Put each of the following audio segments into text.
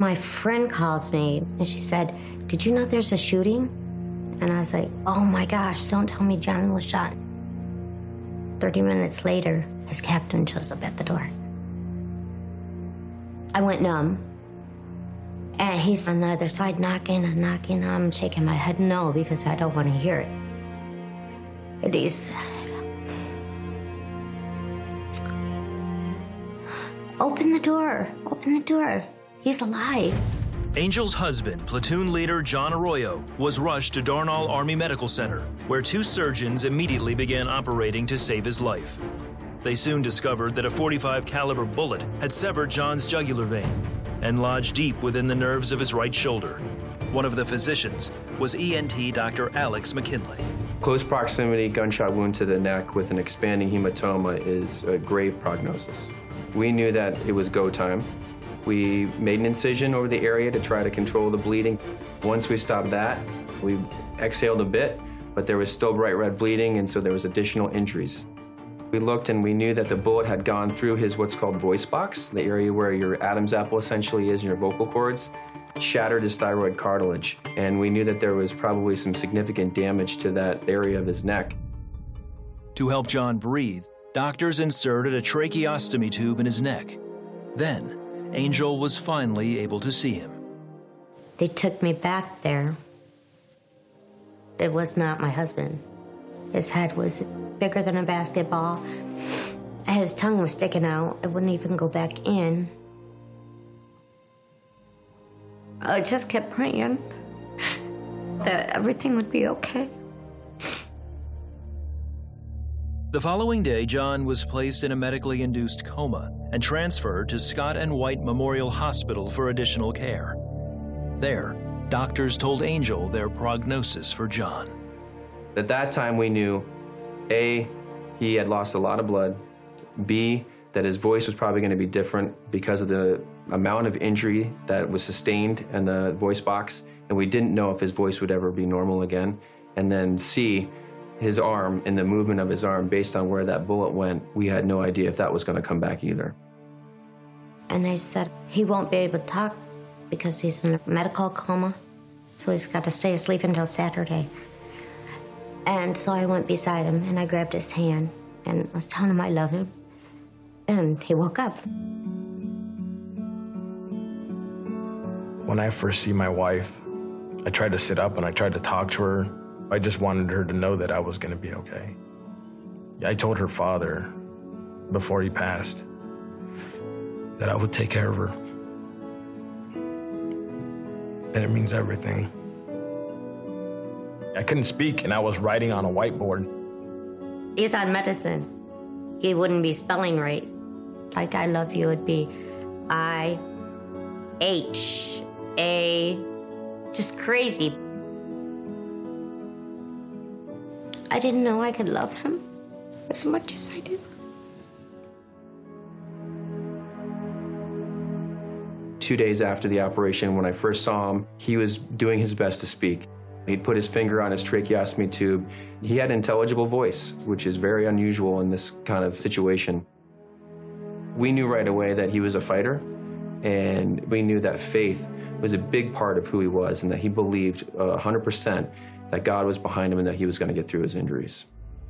My friend calls me, and she said, "Did you know there's a shooting?" And I was like, "Oh my gosh, don't tell me John was shot." 30 minutes later, his captain shows up at the door. I went numb, and he's on the other side knocking and knocking. I'm shaking my head no, because I don't want to hear it. And he's, open the door, open the door. He's alive. Angel's husband, platoon leader John Arroyo, was rushed to Darnall Army Medical Center, where 2 surgeons immediately began operating to save his life. They soon discovered that a .45 caliber bullet had severed John's jugular vein and lodged deep within the nerves of his right shoulder. One of the physicians was ENT Dr. Alex McKinley. Close proximity gunshot wound to the neck with an expanding hematoma is a grave prognosis. We knew that it was go time. We made an incision over the area to try to control the bleeding. Once we stopped that, we exhaled a bit, but there was still bright red bleeding, and so there was additional injuries. We looked and we knew that the bullet had gone through his what's called voice box, the area where your Adam's apple essentially is in your vocal cords, shattered his thyroid cartilage, and we knew that there was probably some significant damage to that area of his neck. To help John breathe, doctors inserted a tracheostomy tube in his neck. Then, Angel was finally able to see him. They took me back there. It was not my husband. His head was bigger than a basketball. His tongue was sticking out. It wouldn't even go back in. I just kept praying that everything would be okay. The following day, John was placed in a medically induced coma and transferred to Scott and White Memorial Hospital for additional care. There, doctors told Angel their prognosis for John. At that time, we knew, A, he had lost a lot of blood, B, that his voice was probably going to be different because of the amount of injury that was sustained in the voice box, and we didn't know if his voice would ever be normal again. And then C, his arm and the movement of his arm based on where that bullet went, we had no idea if that was going to come back either. And they said he won't be able to talk because he's in a medical coma, so he's got to stay asleep until Saturday. And so I went beside him and I grabbed his hand and I was telling him I love him. And he woke up. When I first see my wife, I tried to sit up and I tried to talk to her. I just wanted her to know that I was going to be okay. I told her father before he passed that I would take care of her. And it means everything. I couldn't speak and I was writing on a whiteboard. He's on medicine. He wouldn't be spelling right. Like I love you would be I-H-A, just crazy. I didn't know I could love him as much as I do. Two days after the operation, when I first saw him, he was doing his best to speak. He'd put his finger on his tracheostomy tube. He had an intelligible voice, which is very unusual in this kind of situation. We knew right away that he was a fighter, and we knew that faith was a big part of who he was and that he believed 100% that God was behind him and that he was going to get through his injuries.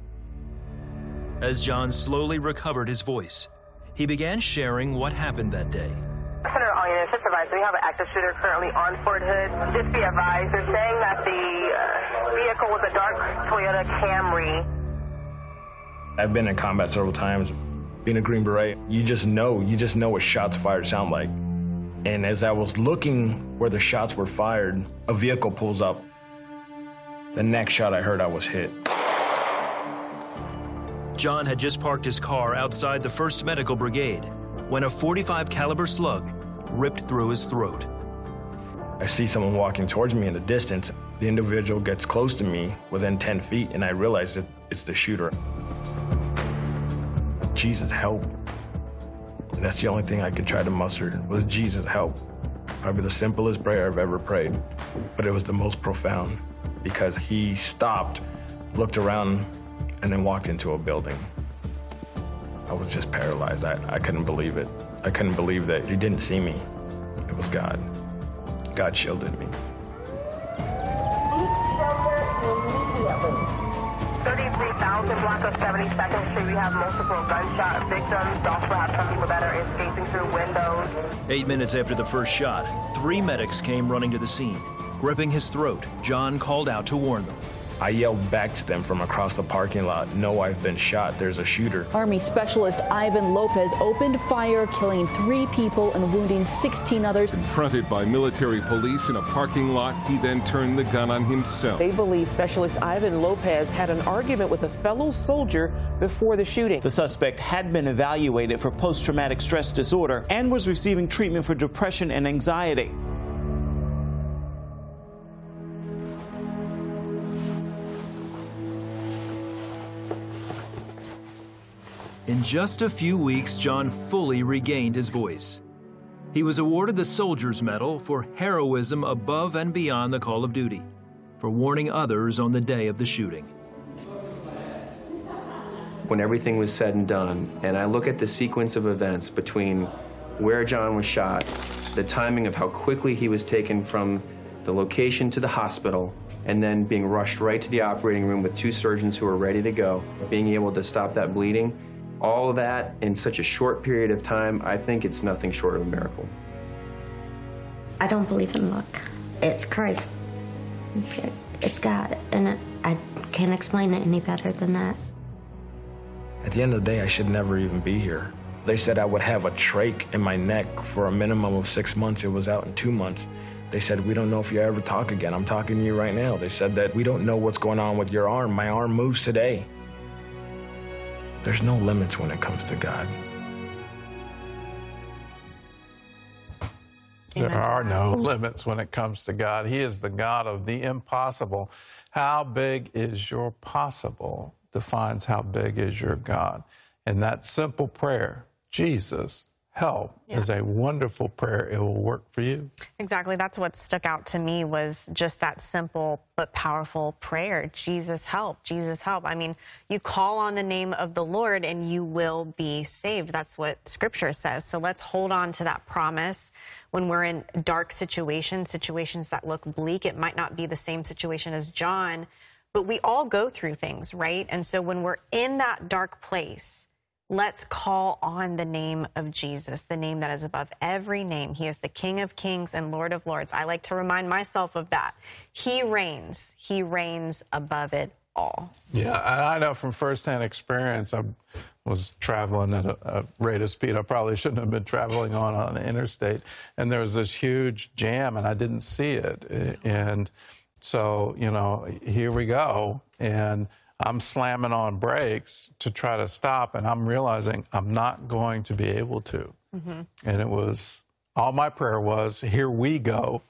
As John slowly recovered his voice, he began sharing what happened that day. Senator, all units, just advised, we have an active shooter currently on Fort Hood. Just be advised, they're saying that the vehicle was a dark Toyota Camry. I've been in combat several times. Being a Green Beret, you just know what shots fired sound like. And as I was looking where the shots were fired, a vehicle pulls up. The next shot I heard, I was hit. John had just parked his car outside the 1st Medical Brigade when a .45 caliber slug ripped through his throat. I see someone walking towards me in the distance. The individual gets close to me within 10 feet, and I realize that it's the shooter. Jesus, help. And that's the only thing I could try to muster was Jesus, help. Probably the simplest prayer I've ever prayed, but it was the most profound because he stopped, looked around, and then walked into a building. I was just paralyzed. I couldn't believe it. I couldn't believe that he didn't see me. It was God. God shielded me. 33,000 block of 72nd Street. We have multiple gunshot victims. Also have some people that are escaping through windows. 8 minutes after the first shot, 3 medics came running to the scene. Gripping his throat, John called out to warn them. I yelled back to them from across the parking lot, "No, I've been shot. There's a shooter." Army Specialist Ivan Lopez opened fire, killing 3 people and wounding 16 others. Confronted by military police in a parking lot, he then turned the gun on himself. They believe Specialist Ivan Lopez had an argument with a fellow soldier before the shooting. The suspect had been evaluated for post-traumatic stress disorder and was receiving treatment for depression and anxiety. In just a few weeks, John fully regained his voice. He was awarded the Soldier's Medal for heroism above and beyond the call of duty, for warning others on the day of the shooting. When everything was said and done, and I look at the sequence of events between where John was shot, the timing of how quickly he was taken from the location to the hospital, and then being rushed right to the operating room with 2 surgeons who were ready to go, being able to stop that bleeding, all of that in such a short period of time, I think it's nothing short of a miracle. I don't believe in luck. It's Christ. It's God, and I can't explain it any better than that. At the end of the day, I should never even be here. They said I would have a trach in my neck for a minimum of 6 months. It was out in 2 months. They said, "We don't know if you ever talk again." I'm talking to you right now. They said that we don't know what's going on with your arm. My arm moves today. There's no limits when it comes to God. There are no limits when it comes to God. He is the God of the impossible. How big is your possible defines how big is your God. And that simple prayer, Jesus, help, is a wonderful prayer. It will work for you. Exactly. That's what stuck out to me, was just that simple but powerful prayer. Jesus, help. Jesus, help. I mean, you call on the name of the Lord and you will be saved. That's what Scripture says. So let's hold on to that promise when we're in dark situations that look bleak. It might not be the same situation as John, but we all go through things, right? And so when we're in that dark place, let's call on the name of Jesus, the name that is above every name. He is the King of Kings and Lord of Lords. I like to remind myself of that. He reigns. He reigns above it all. Yeah, and I know from firsthand experience, I was traveling at a rate of speed I probably shouldn't have been traveling on the interstate, and there was this huge jam, and I didn't see it. And so, you know, here we go, and I'm slamming on brakes to try to stop, and I'm realizing I'm not going to be able to. Mm-hmm. And it was, all my prayer was, here we go.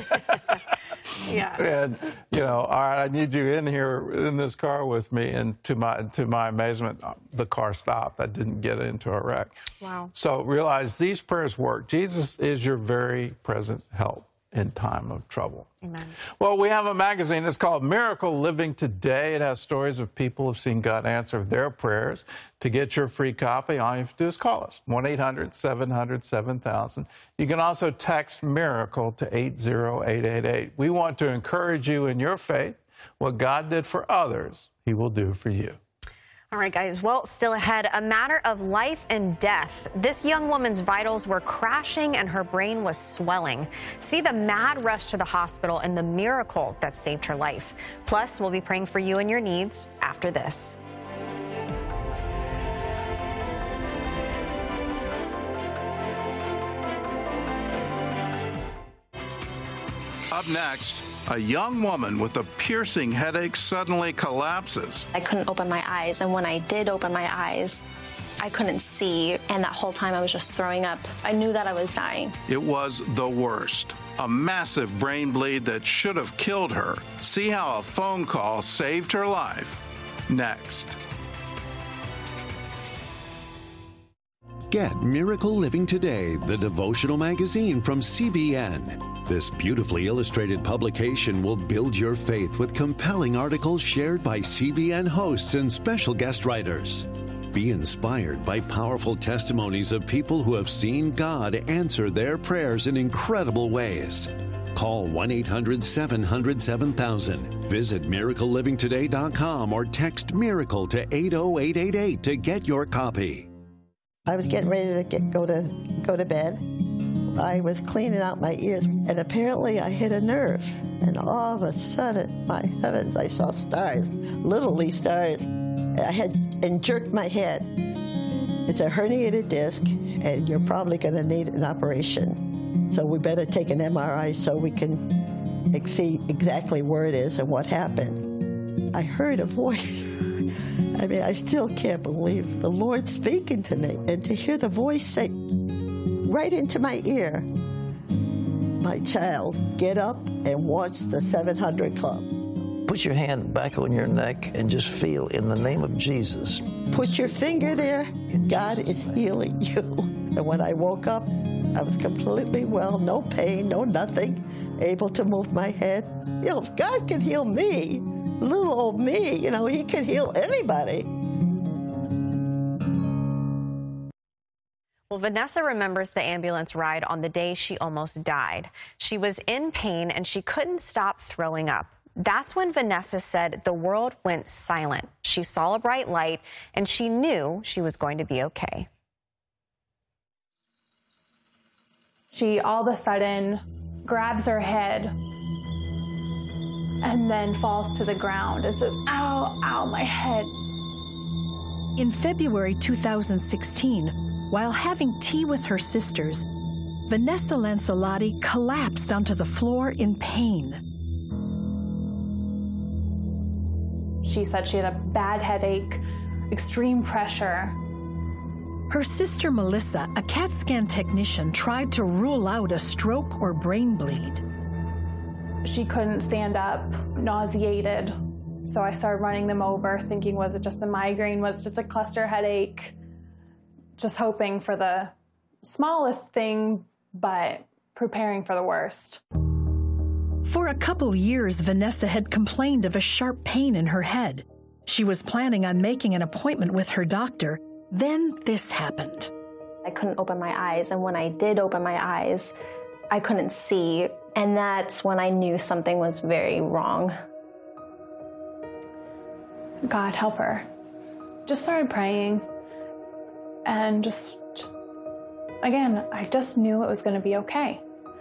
Yeah. And, you know, all right, I need you in here in this car with me. And to my amazement, the car stopped. I didn't get into a wreck. Wow. So realize these prayers work. Jesus is your very present help in time of trouble. Amen. Well, we have a magazine. It's called Miracle Living Today. It has stories of people who've seen God answer their prayers. To get your free copy, all you have to do is call us, 1-800-700-7000. You can also text MIRACLE to 80888. We want to encourage you in your faith. What God did for others, He will do for you. All right, guys. Well, still ahead, a matter of life and death. This young woman's vitals were crashing and her brain was swelling. See the mad rush to the hospital and the miracle that saved her life. Plus, we'll be praying for you and your needs after this. Up next, a young woman with a piercing headache suddenly collapses. I couldn't open my eyes, and when I did open my eyes, I couldn't see, and that whole time I was just throwing up. I knew that I was dying. It was the worst. A massive brain bleed that should have killed her. See how a phone call saved her life. Next. Get Miracle Living Today, the devotional magazine from CBN. This beautifully illustrated publication will build your faith with compelling articles shared by CBN hosts and special guest writers. Be inspired by powerful testimonies of people who have seen God answer their prayers in incredible ways. Call 1-800-700-7000. Visit miraclelivingtoday.com or text MIRACLE to 80888 to get your copy. I was getting ready to go to bed. I was cleaning out my ears, and apparently I hit a nerve. And all of a sudden, my heavens, I saw stars, literally stars. I had jerked my head. It's a herniated disc, and you're probably going to need an operation. So we better take an MRI so we can see exactly where it is and what happened. I heard a voice. I mean, I still can't believe the Lord speaking to me, and to hear the voice say right into my ear, "My child, get up and watch the 700 Club." Put your hand back on your neck and just feel, in the name of Jesus. Put your finger there. God is healing you. And when I woke up, I was completely well, no pain, no nothing, able to move my head. You know, if God can heal me, little old me, you know, he can heal anybody. Well, Vanessa remembers the ambulance ride on the day she almost died. She was in pain and she couldn't stop throwing up. That's when Vanessa said the world went silent. She saw a bright light and she knew she was going to be okay. She all of a sudden grabs her head and then falls to the ground and says, "Ow, ow, my head." In February 2016, while having tea with her sisters, Vanessa Lancelotti collapsed onto the floor in pain. She said she had a bad headache, extreme pressure. Her sister Melissa, a CAT scan technician, tried to rule out a stroke or brain bleed. She couldn't stand up, nauseated. So I started running them over, thinking, was it just a migraine? Was it just a cluster headache? Just hoping for the smallest thing, but preparing for the worst. For a couple years, Vanessa had complained of a sharp pain in her head. She was planning on making an appointment with her doctor. Then this happened. I couldn't open my eyes, and when I did open my eyes, I couldn't see, and that's when I knew something was very wrong. God, help her. Just started praying, and just, again, I just knew it was going to be okay.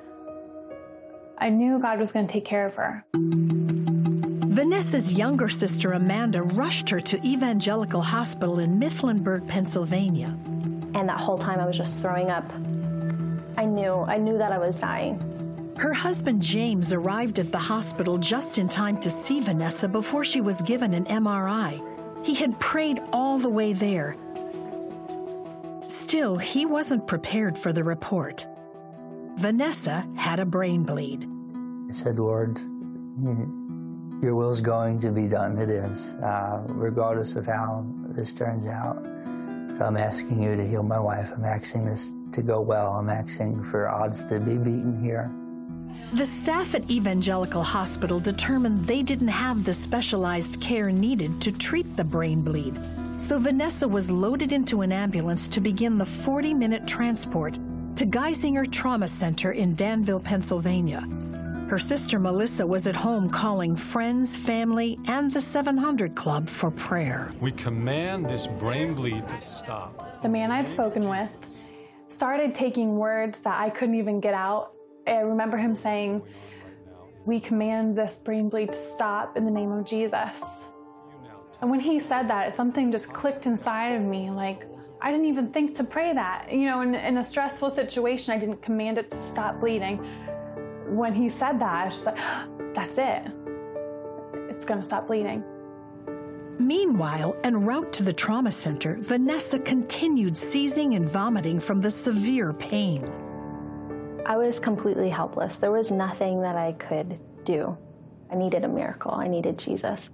I knew God was going to take care of her. Vanessa's younger sister, Amanda, rushed her to Evangelical Hospital in Mifflinburg, Pennsylvania. And that whole time I was just throwing up. I knew that I was dying. Her husband, James, arrived at the hospital just in time to see Vanessa before she was given an MRI. He had prayed all the way there. Still, he wasn't prepared for the report. Vanessa had a brain bleed. I said, "Lord, your will is going to be done." It is, regardless of how this turns out. So I'm asking you to heal my wife. I'm asking this to go well. I'm asking for odds to be beaten here. The staff at Evangelical Hospital determined they didn't have the specialized care needed to treat the brain bleed. So Vanessa was loaded into an ambulance to begin the 40-minute transport to Geisinger Trauma Center in Danville, Pennsylvania. Her sister Melissa was at home calling friends, family, and the 700 Club for prayer. We command this brain bleed to stop. The man I'd spoken with started taking words that I couldn't even get out. I remember him saying, "We command this brain bleed to stop in the name of Jesus." And when he said that, something just clicked inside of me. Like, I didn't even think to pray that. You know, in a stressful situation, I didn't command it to stop bleeding. When he said that, I was just like, that's it. It's going to stop bleeding. Meanwhile, en route to the trauma center, Vanessa continued seizing and vomiting from the severe pain. I was completely helpless. There was nothing that I could do. I needed a miracle. I needed Jesus.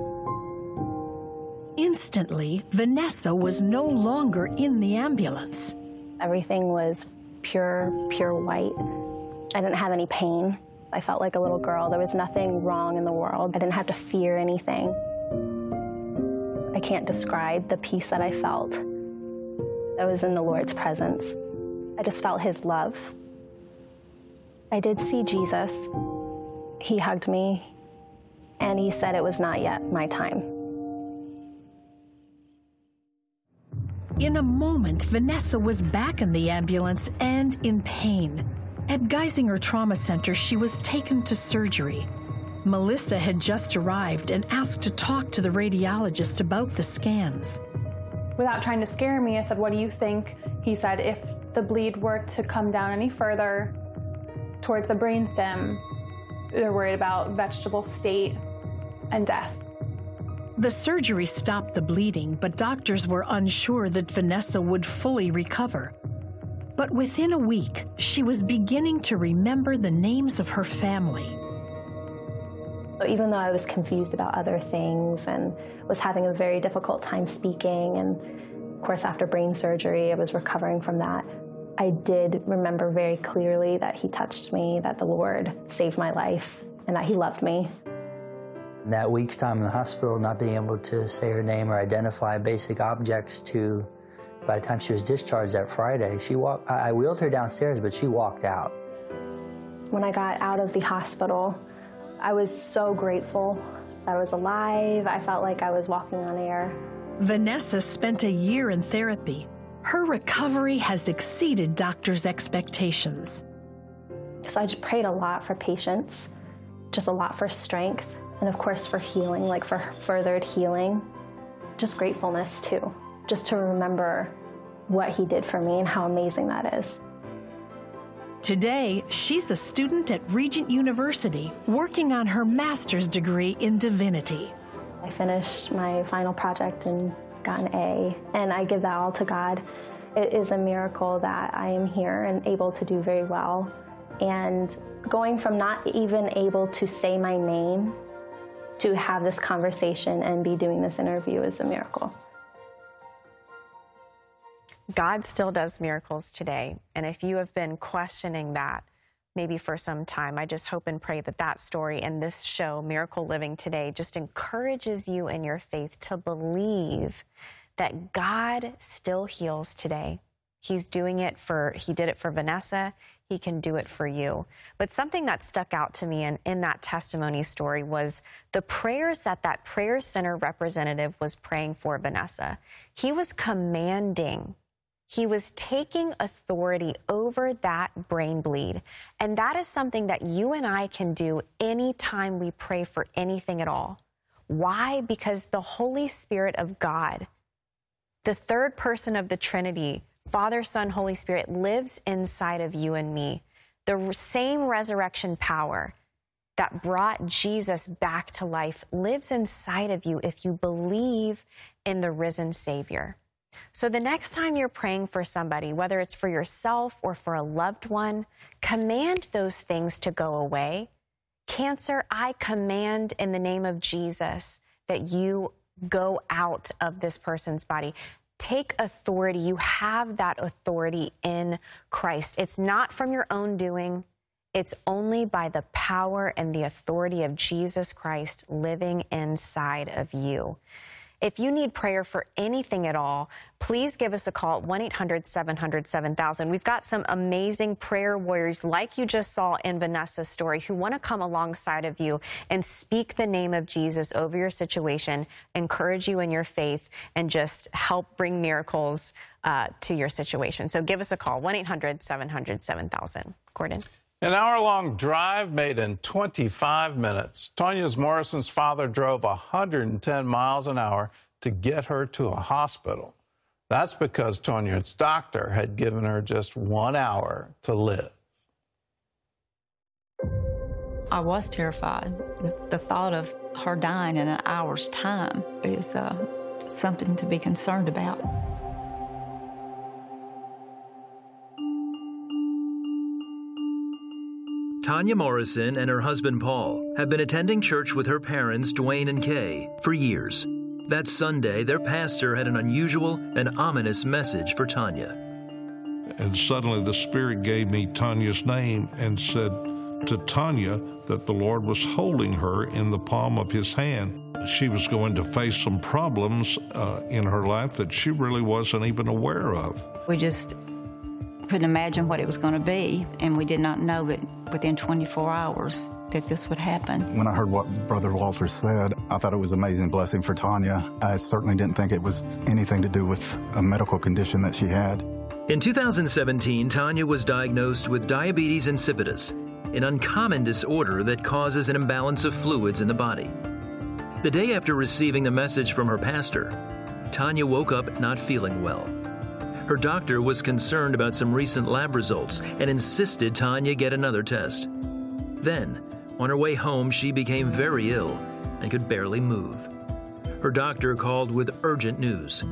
Instantly, Vanessa was no longer in the ambulance. Everything was pure white. I didn't have any pain. I felt like a little girl. There was nothing wrong in the world. I didn't have to fear anything. I can't describe the peace that I felt. I was in the Lord's presence. I just felt his love. I did see Jesus. He hugged me, and he said it was not yet my time. In a moment, Vanessa was back in the ambulance and in pain. At Geisinger Trauma Center, she was taken to surgery. Melissa had just arrived and asked to talk to the radiologist about the scans. Without trying to scare me, I said, "What do you think?" He said, "If the bleed were to come down any further towards the brainstem, they're worried about vegetable state and death." The surgery stopped the bleeding, but doctors were unsure that Vanessa would fully recover. But within a week, she was beginning to remember the names of her family. Even though I was confused about other things and was having a very difficult time speaking, and of course after brain surgery I was recovering from that, I did remember very clearly that he touched me, that the Lord saved my life, and that he loved me. That week's time in the hospital, not being able to say her name or identify basic objects to, by the time she was discharged that Friday, I wheeled her downstairs, but she walked out. When I got out of the hospital, I was so grateful that I was alive. I felt like I was walking on air. Vanessa spent a year in therapy. Her recovery has exceeded doctors' expectations. So I just prayed a lot for patience, just a lot for strength, and of course for healing, like for furthered healing. Just gratefulness too, just to remember what he did for me and how amazing that is. Today, she's a student at Regent University, working on her master's degree in divinity. I finished my final project and got an A, and I give that all to God. It is a miracle that I am here and able to do very well. And going from not even able to say my name to have this conversation and be doing this interview is a miracle. God still does miracles today. And if you have been questioning that, maybe for some time, I just hope and pray that that story and this show, Miracle Living Today, just encourages you in your faith to believe that God still heals today. He did it for Vanessa. He can do it for you. But something that stuck out to me in that testimony story was the prayers that prayer center representative was praying for Vanessa. He was commanding. He was taking authority over that brain bleed. And that is something that you and I can do anytime we pray for anything at all. Why? Because the Holy Spirit of God, the third person of the Trinity, Father, Son, Holy Spirit, lives inside of you and me. The same resurrection power that brought Jesus back to life lives inside of you if you believe in the risen Savior. So the next time you're praying for somebody, whether it's for yourself or for a loved one, command those things to go away. Cancer, I command in the name of Jesus that you go out of this person's body. Take authority. You have that authority in Christ. It's not from your own doing. It's only by the power and the authority of Jesus Christ living inside of you. If you need prayer for anything at all, please give us a call at 1-800-700-7000. We've got some amazing prayer warriors like you just saw in Vanessa's story who want to come alongside of you and speak the name of Jesus over your situation, encourage you in your faith, and just help bring miracles to your situation. So give us a call, 1-800-700-7000. Gordon? An hour-long drive made in 25 minutes. Tonya's Morrison's father drove 110 miles an hour to get her to a hospital. That's because Tonya's doctor had given her just 1 hour to live. I was terrified. The thought of her dying in an hour's time is something to be concerned about. Tonya Morrison and her husband Paul have been attending church with her parents, Dwayne and Kay, for years. That Sunday, their pastor had an unusual and ominous message for Tonya. And suddenly the Spirit gave me Tonya's name and said to Tonya that the Lord was holding her in the palm of his hand. She was going to face some problems in her life that she really wasn't even aware of. We just couldn't imagine what it was going to be, and we did not know that within 24 hours that this would happen. When I heard what Brother Walter said, I thought it was an amazing blessing for Tanya. I certainly didn't think it was anything to do with a medical condition that she had. In 2017, Tanya was diagnosed with diabetes insipidus, an uncommon disorder that causes an imbalance of fluids in the body. The day after receiving a message from her pastor, Tanya woke up not feeling well. Her doctor was concerned about some recent lab results and insisted Tanya get another test. Then, on her way home, she became very ill and could barely move. Her doctor called with urgent news.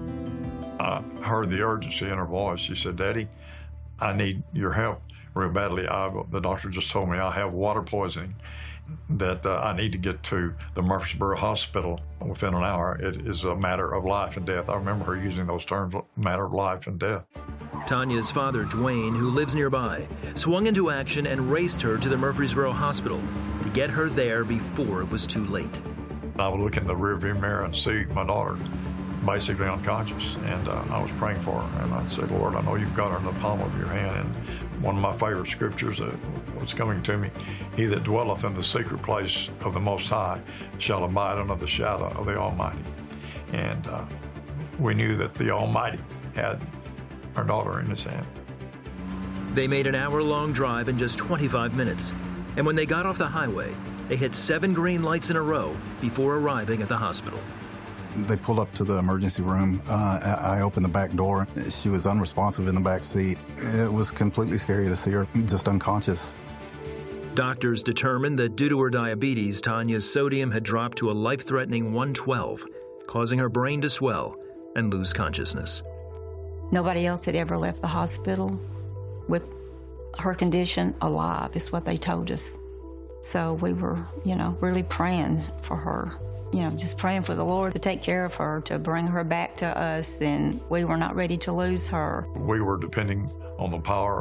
I heard the urgency in her voice. She said, "Daddy, I need your help real badly. The doctor just told me I have water poisoning, that I need to get to the Murfreesboro Hospital within an hour. It is a matter of life and death." I remember her using those terms, matter of life and death. Tanya's father, Dwayne, who lives nearby, swung into action and raced her to the Murfreesboro Hospital to get her there before it was too late. I would look in the rearview mirror and see my daughter basically unconscious, and I was praying for her, and I'd say, "Lord, I know you've got her in the palm of your hand." And one of my favorite scriptures was coming to me: "He that dwelleth in the secret place of the Most High shall abide under the shadow of the Almighty." And we knew that the Almighty had our daughter in his hand. They made an hour-long drive in just 25 minutes, and when they got off the highway, they hit 7 green lights in a row before arriving at the hospital. They pulled up to the emergency room. I opened the back door. She was unresponsive in the back seat. It was completely scary to see her just unconscious. Doctors determined that due to her diabetes, Tanya's sodium had dropped to a life-threatening 112, causing her brain to swell and lose consciousness. Nobody else had ever left the hospital with her condition alive, is what they told us. So we were, really praying for her. Just praying for the Lord to take care of her, to bring her back to us, and we were not ready to lose her. We were depending on the power